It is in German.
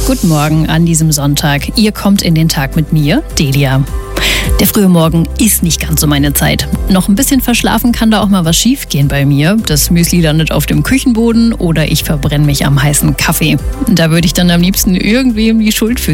Guten Morgen an diesem Sonntag. Ihr kommt in den Tag mit mir, Delia. Der frühe Morgen ist nicht ganz so meine Zeit. Noch ein bisschen verschlafen kann da auch mal was schiefgehen bei mir. Das Müsli landet auf dem Küchenboden oder ich verbrenne mich am heißen Kaffee. Da würde ich dann am liebsten irgendwem die Schuld für